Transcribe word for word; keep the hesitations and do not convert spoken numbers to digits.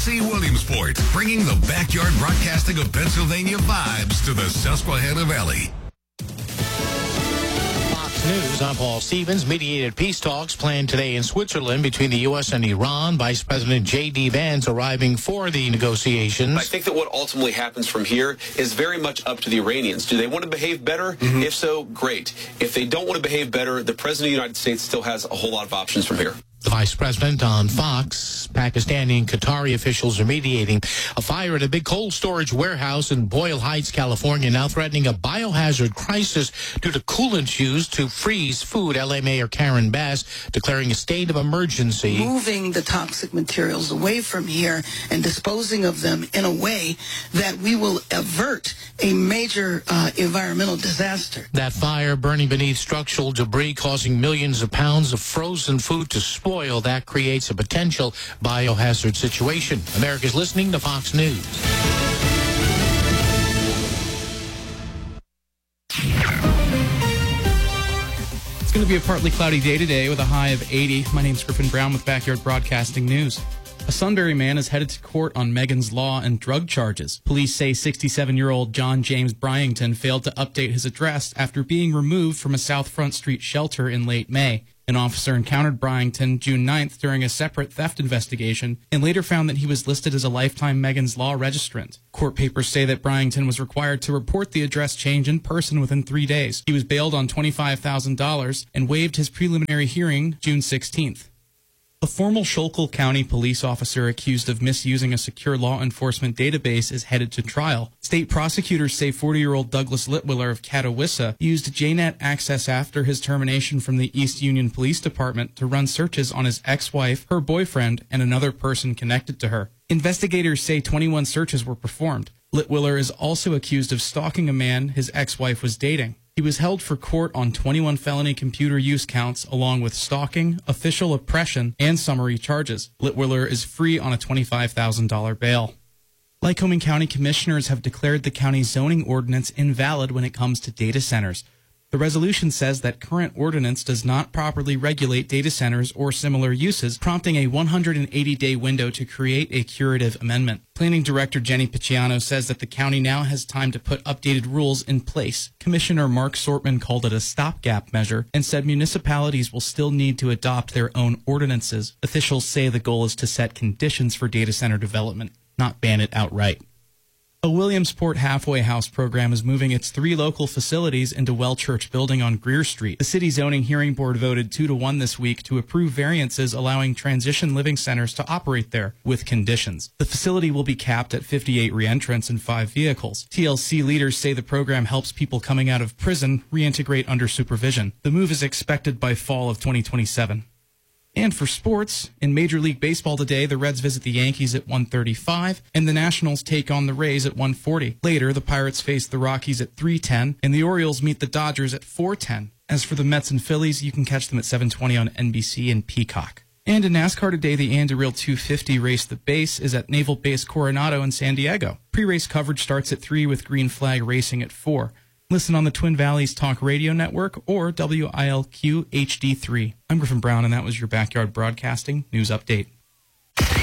C. Williamsport, bringing the backyard broadcasting of Pennsylvania vibes to the Susquehanna Valley. News. I'm Paul Stevens. Mediated peace talks planned today in Switzerland between the U S and Iran. Vice President J D. Vance arriving for the negotiations. I think that what ultimately happens from here is very much up to the Iranians. Do they want to behave better? Mm-hmm. If so, great. If they don't want to behave better, the President of the United States still has a whole lot of options from here. The Vice President on Fox. Pakistani and Qatari officials are mediating a fire at a big cold storage warehouse in Boyle Heights, California, now threatening a biohazard crisis due to coolants used to freeze food. L A Mayor Karen Bass declaring a state of emergency. Moving the toxic materials away from here and disposing of them in a way that we will avert a major uh, environmental disaster. That fire burning beneath structural debris, causing millions of pounds of frozen food to spoil. That creates a potential biohazard situation. America's listening to Fox News. It's going to be a partly cloudy day today with a high of eighty. My name's Griffin Brown with Backyard Broadcasting News. A Sunbury man is headed to court on Megan's Law and drug charges. Police say sixty-seven-year-old John James Bryington failed to update his address after being removed from a South Front Street shelter in late May. An officer encountered Bryington June ninth during a separate theft investigation and later found that he was listed as a lifetime Megan's Law registrant. Court papers say that Bryington was required to report the address change in person within three days. He was bailed on twenty-five thousand dollars and waived his preliminary hearing June sixteenth. A former Schuylkill County police officer accused of misusing a secure law enforcement database is headed to trial. State prosecutors say forty-year-old Douglas Litwiller of Catawissa used J net access after his termination from the East Union Police Department to run searches on his ex-wife, her boyfriend, and another person connected to her. Investigators say twenty-one searches were performed. Litwiller is also accused of stalking a man his ex-wife was dating. He was held for court on twenty-one felony computer use counts, along with stalking, official oppression, and summary charges. Litwiller is free on a twenty-five thousand dollars bail. Lycoming County commissioners have declared the county's zoning ordinance invalid when it comes to data centers. The resolution says that current ordinance does not properly regulate data centers or similar uses, prompting a one hundred eighty day window to create a curative amendment. Planning Director Jenny Picciano says that the county now has time to put updated rules in place. Commissioner Mark Sortman called it a stopgap measure and said municipalities will still need to adopt their own ordinances. Officials say the goal is to set conditions for data center development, not ban it outright. A Williamsport halfway house program is moving its three local facilities into Well Church Building on Greer Street. The city zoning hearing board voted two to one this week to approve variances allowing transition living centers to operate there with conditions. The facility will be capped at fifty-eight reentrants and five vehicles. T L C leaders say the program helps people coming out of prison reintegrate under supervision. The move is expected by fall of twenty twenty-seven. And for sports, in Major League Baseball today, the Reds visit the Yankees at one thirty-five, and the Nationals take on the Rays at one forty. Later, the Pirates face the Rockies at three ten, and the Orioles meet the Dodgers at four ten. As for the Mets and Phillies, you can catch them at seven twenty on N B C and Peacock. And in NASCAR today, the Anduril two fifty race The Base is at Naval Base Coronado in San Diego. Pre-race coverage starts at three with Green Flag Racing at four. Listen on the Twin Valleys Talk Radio Network or W I L Q H D three. I'm Griffin Brown, and that was your Backyard Broadcasting News Update.